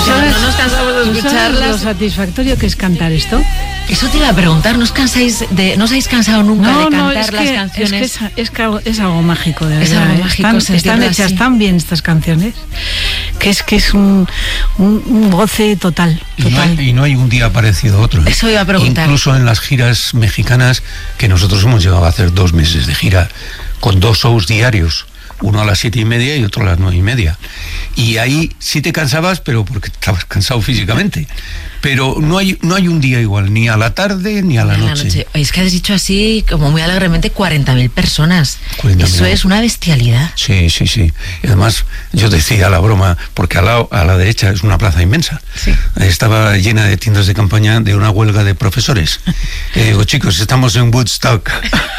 no nos cansamos de escucharlas. Lo satisfactorio que es cantar esto. Eso te iba a preguntar, ¿no os habéis cansado nunca de cantar las canciones? Es algo mágico, de verdad. Es algo mágico. Están hechas tan bien estas canciones que es un goce total. Y no hay un día parecido a otro. Eso iba a preguntar. Incluso en las giras mexicanas, que nosotros hemos llegado a hacer 2 meses de gira con 2 shows diarios. Uno a las 7:30 y otro a las 9:30. Y ahí sí te cansabas, pero porque estabas cansado físicamente. Pero no hay un día igual, ni a la tarde ni a la noche. Es que has dicho así, como muy alegremente, 40.000 personas. 40.000. Eso es una bestialidad. Sí. Y además, yo decía la broma, porque a la derecha es una plaza inmensa. Sí. Estaba llena de tiendas de campaña de una huelga de profesores. Y digo, chicos, estamos en Woodstock.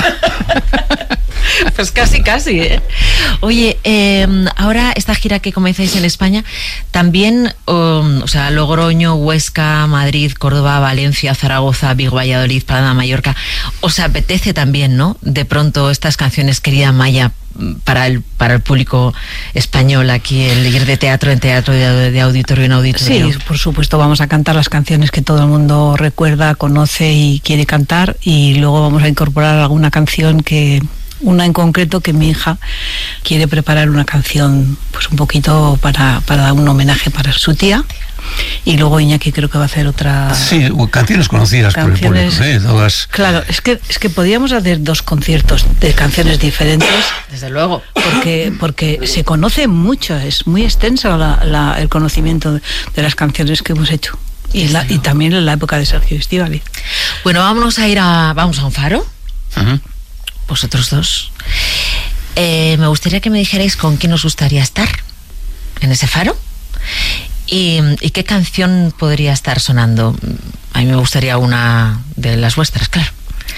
Pues casi, ¿eh? Oye, ahora esta gira que comenzáis en España, también, Logroño, Huesca, Madrid, Córdoba, Valencia, Zaragoza, Vigo, Valladolid, Palma, Mallorca, ¿os apetece también, no? De pronto estas canciones, querida Maya, para el público español aquí, el ir de teatro en teatro, de auditorio en auditorio. Sí, por supuesto, vamos a cantar las canciones que todo el mundo recuerda, conoce y quiere cantar, y luego vamos a incorporar alguna canción una en concreto que mi hija quiere preparar una canción pues un poquito para dar un homenaje para su tía, y luego Iñaki creo que va a hacer otra. Sí, canciones conocidas por el público, todas. Claro, es que podríamos hacer 2 conciertos de canciones diferentes. Desde luego. Porque se conoce mucho, es muy extenso el conocimiento de las canciones que hemos hecho. Y también en la época de Sergio Estíbaliz. Bueno, vamos a un faro. Uh-huh. Vosotros dos. Me gustaría que me dijerais con quién os gustaría estar en ese faro y qué canción podría estar sonando. A mí me gustaría una de las vuestras, claro.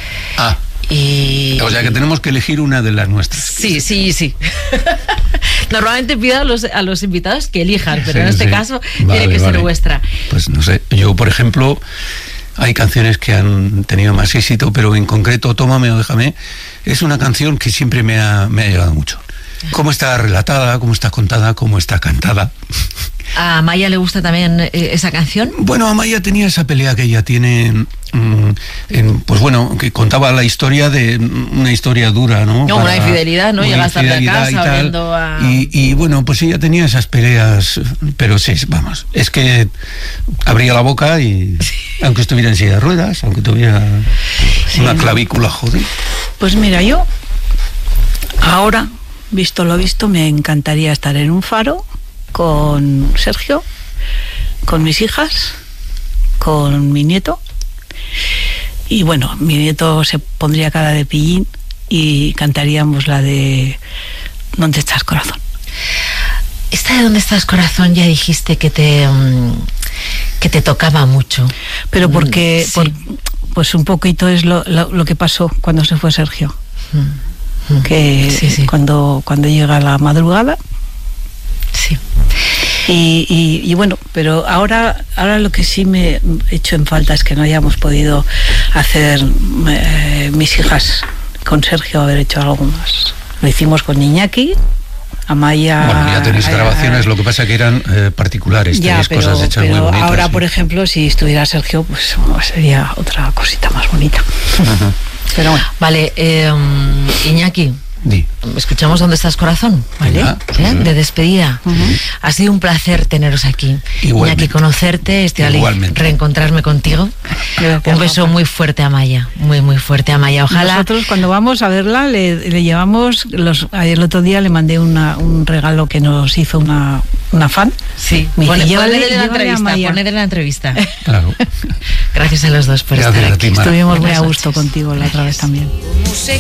O sea que tenemos que elegir una de las nuestras. Sí. Normalmente pido a los invitados que elijan, pero en este caso tiene que ser vuestra. Pues no sé, yo por ejemplo, hay canciones que han tenido más éxito, pero en concreto Tómame o Déjame es una canción que siempre me ha llegado mucho. Cómo está relatada, cómo está contada, cómo está cantada. ¿A Maya le gusta también esa canción? Bueno, a Maya tenía esa pelea que ella tiene, que contaba la historia de una historia dura, ¿no? Una infidelidad, ¿no? Llega hasta la casa oliendo a... Y bueno, pues ella tenía esas peleas, pero sí, vamos, es que abría la boca y aunque estuviera en silla de ruedas, aunque tuviera una clavícula jodida. Pues mira, yo ahora, visto lo visto, me encantaría estar en un faro con Sergio, con mis hijas, con mi nieto, y bueno, mi nieto se pondría cara de pillín y cantaríamos la de ¿Dónde estás, corazón? Esta de ¿Dónde estás, corazón? Ya dijiste que te tocaba mucho. Pero porque pues un poquito es lo que pasó cuando se fue Sergio. Que cuando llega la madrugada. Sí. Y bueno, pero ahora lo que sí me he hecho en falta es que no hayamos podido hacer mis hijas con Sergio, haber hecho algo más. Lo hicimos con Iñaki, Amaya. Bueno, ya tenéis grabaciones, lo que pasa que eran particulares, tenéis cosas hechas muy bonitas. Ahora, por ejemplo, si estuviera Sergio, pues sería otra cosita más bonita. Uh-huh. Pero bueno. Vale, Iñaki. Escuchamos ¿Dónde estás, corazón? ¿Vale? De despedida. Uh-huh. Ha sido un placer teneros aquí. Igualmente. Iñaki, conocerte, reencontrarme contigo. Un beso muy fuerte a Maya, muy muy fuerte a Maya. Ojalá. Nosotros cuando vamos a verla le llevamos el otro día le mandé un regalo que nos hizo una fan. Sí. Poner en la entrevista. Claro. Gracias a los dos por estar aquí. Estuvimos muy a gusto contigo la otra vez también.